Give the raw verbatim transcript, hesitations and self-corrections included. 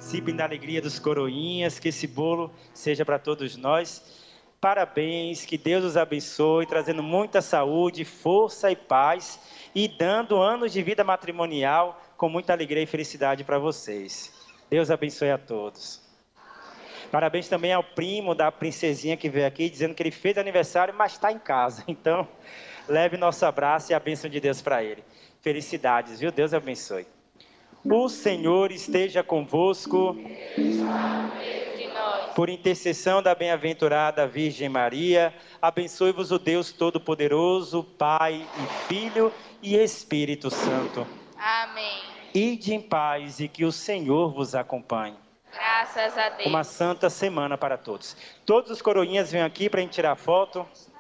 participem da alegria dos coroinhas, que esse bolo seja para todos nós. Parabéns, que Deus os abençoe, trazendo muita saúde, força e paz e dando anos de vida matrimonial com muita alegria e felicidade para vocês. Deus abençoe a todos. Parabéns também ao primo da princesinha que veio aqui, dizendo que ele fez aniversário, mas está em casa. Então, leve nosso abraço e a bênção de Deus para ele. Felicidades, viu? Deus abençoe. O Senhor esteja convosco. Por intercessão da bem-aventurada Virgem Maria, abençoe-vos o Deus Todo-Poderoso, Pai e Filho e Espírito Santo. Amém. Ide em paz e que o Senhor vos acompanhe. Graças a Deus. Uma santa semana para todos. Todos os coroinhas vêm aqui para a gente tirar foto.